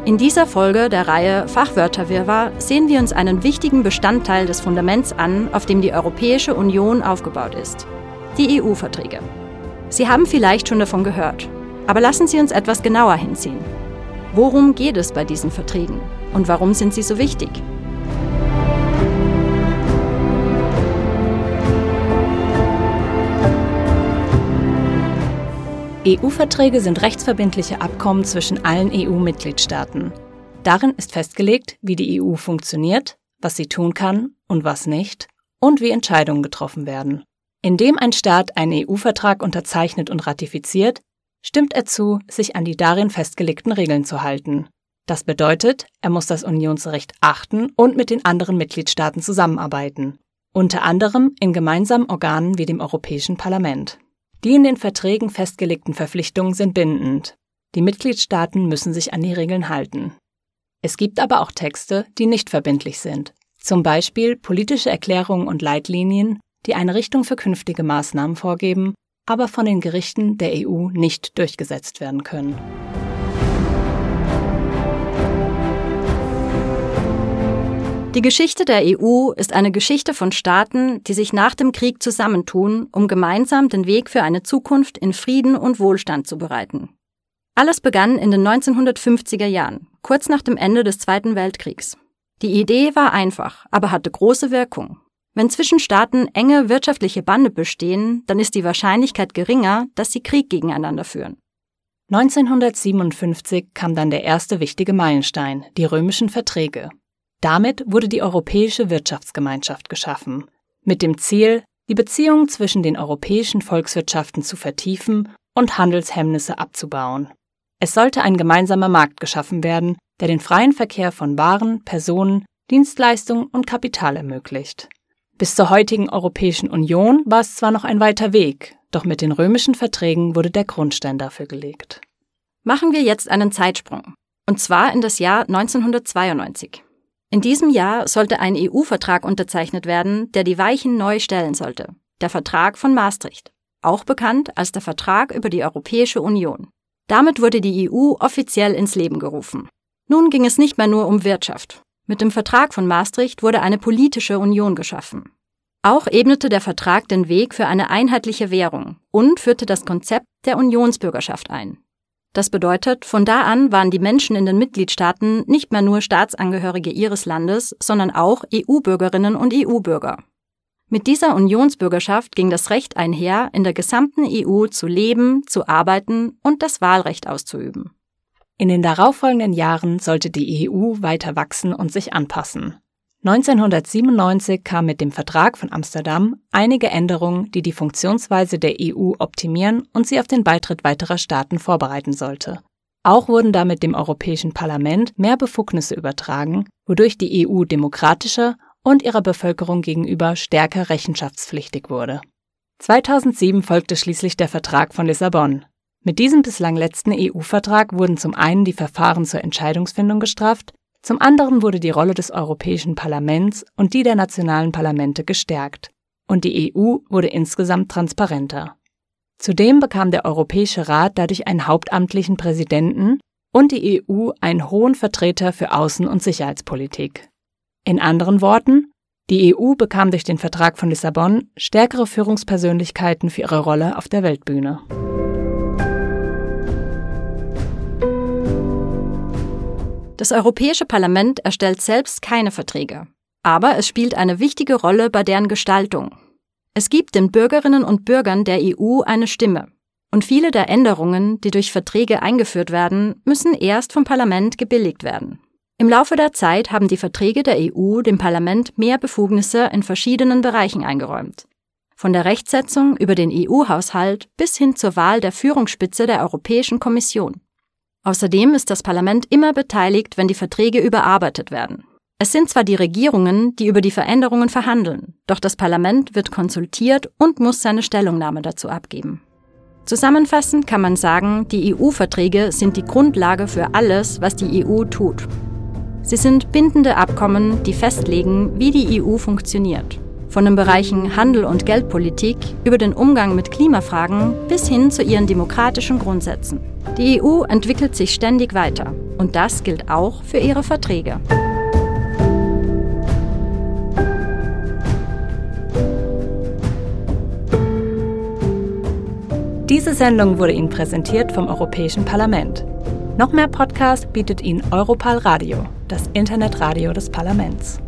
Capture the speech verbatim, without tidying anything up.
In dieser Folge der Reihe Fachwörterwirrwarr sehen wir uns einen wichtigen Bestandteil des Fundaments an, auf dem die Europäische Union aufgebaut ist: die E U-Verträge. Sie haben vielleicht schon davon gehört, aber lassen Sie uns etwas genauer hinziehen. Worum geht es bei diesen Verträgen und warum sind sie so wichtig? E U-Verträge sind rechtsverbindliche Abkommen zwischen allen E U-Mitgliedstaaten. Darin ist festgelegt, wie die E U funktioniert, was sie tun kann und was nicht und wie Entscheidungen getroffen werden. Indem ein Staat einen E U-Vertrag unterzeichnet und ratifiziert, stimmt er zu, sich an die darin festgelegten Regeln zu halten. Das bedeutet, er muss das Unionsrecht achten und mit den anderen Mitgliedstaaten zusammenarbeiten, unter anderem in gemeinsamen Organen wie dem Europäischen Parlament. Die in den Verträgen festgelegten Verpflichtungen sind bindend. Die Mitgliedstaaten müssen sich an die Regeln halten. Es gibt aber auch Texte, die nicht verbindlich sind. Zum Beispiel politische Erklärungen und Leitlinien, die eine Richtung für künftige Maßnahmen vorgeben, aber von den Gerichten der E U nicht durchgesetzt werden können. Die Geschichte der E U ist eine Geschichte von Staaten, die sich nach dem Krieg zusammentun, um gemeinsam den Weg für eine Zukunft in Frieden und Wohlstand zu bereiten. Alles begann in den neunzehnhundertfünfziger Jahren, kurz nach dem Ende des Zweiten Weltkriegs. Die Idee war einfach, aber hatte große Wirkung. Wenn zwischen Staaten enge wirtschaftliche Bande bestehen, dann ist die Wahrscheinlichkeit geringer, dass sie Krieg gegeneinander führen. neunzehnhundertsiebenundfünfzig kam dann der erste wichtige Meilenstein, die Römischen Verträge. Damit wurde die Europäische Wirtschaftsgemeinschaft geschaffen, mit dem Ziel, die Beziehungen zwischen den europäischen Volkswirtschaften zu vertiefen und Handelshemmnisse abzubauen. Es sollte ein gemeinsamer Markt geschaffen werden, der den freien Verkehr von Waren, Personen, Dienstleistungen und Kapital ermöglicht. Bis zur heutigen Europäischen Union war es zwar noch ein weiter Weg, doch mit den Römischen Verträgen wurde der Grundstein dafür gelegt. Machen wir jetzt einen Zeitsprung, und zwar in das Jahr neunzehnhundertzweiundneunzig. In diesem Jahr sollte ein E U-Vertrag unterzeichnet werden, der die Weichen neu stellen sollte: der Vertrag von Maastricht, auch bekannt als der Vertrag über die Europäische Union. Damit wurde die E U offiziell ins Leben gerufen. Nun ging es nicht mehr nur um Wirtschaft. Mit dem Vertrag von Maastricht wurde eine politische Union geschaffen. Auch ebnete der Vertrag den Weg für eine einheitliche Währung und führte das Konzept der Unionsbürgerschaft ein. Das bedeutet, von da an waren die Menschen in den Mitgliedstaaten nicht mehr nur Staatsangehörige ihres Landes, sondern auch E U-Bürgerinnen und E U-Bürger. Mit dieser Unionsbürgerschaft ging das Recht einher, in der gesamten E U zu leben, zu arbeiten und das Wahlrecht auszuüben. In den darauffolgenden Jahren sollte die E U weiter wachsen und sich anpassen. neunzehnhundertsiebenundneunzig kam mit dem Vertrag von Amsterdam einige Änderungen, die die Funktionsweise der E U optimieren und sie auf den Beitritt weiterer Staaten vorbereiten sollte. Auch wurden damit dem Europäischen Parlament mehr Befugnisse übertragen, wodurch die E U demokratischer und ihrer Bevölkerung gegenüber stärker rechenschaftspflichtig wurde. zweitausendsieben folgte schließlich der Vertrag von Lissabon. Mit diesem bislang letzten E U-Vertrag wurden zum einen die Verfahren zur Entscheidungsfindung gestrafft, zum anderen wurde die Rolle des Europäischen Parlaments und die der nationalen Parlamente gestärkt und die E U wurde insgesamt transparenter. Zudem bekam der Europäische Rat dadurch einen hauptamtlichen Präsidenten und die E U einen hohen Vertreter für Außen- und Sicherheitspolitik. In anderen Worten, die E U bekam durch den Vertrag von Lissabon stärkere Führungspersönlichkeiten für ihre Rolle auf der Weltbühne. Das Europäische Parlament erstellt selbst keine Verträge, aber es spielt eine wichtige Rolle bei deren Gestaltung. Es gibt den Bürgerinnen und Bürgern der E U eine Stimme, und viele der Änderungen, die durch Verträge eingeführt werden, müssen erst vom Parlament gebilligt werden. Im Laufe der Zeit haben die Verträge der E U dem Parlament mehr Befugnisse in verschiedenen Bereichen eingeräumt. Von der Rechtsetzung über den E U-Haushalt bis hin zur Wahl der Führungsspitze der Europäischen Kommission. Außerdem ist das Parlament immer beteiligt, wenn die Verträge überarbeitet werden. Es sind zwar die Regierungen, die über die Veränderungen verhandeln, doch das Parlament wird konsultiert und muss seine Stellungnahme dazu abgeben. Zusammenfassend kann man sagen, die E U-Verträge sind die Grundlage für alles, was die E U tut. Sie sind bindende Abkommen, die festlegen, wie die E U funktioniert. Von den Bereichen Handel und Geldpolitik über den Umgang mit Klimafragen bis hin zu ihren demokratischen Grundsätzen. Die E U entwickelt sich ständig weiter. Und das gilt auch für ihre Verträge. Diese Sendung wurde Ihnen präsentiert vom Europäischen Parlament. Noch mehr Podcasts bietet Ihnen Europal Radio, das Internetradio des Parlaments.